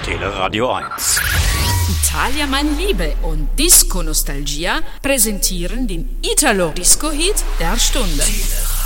Teleradio 1. Italia mein Liebe und Disco Nostalgia präsentieren den Italo-Disco-Hit der Stunde.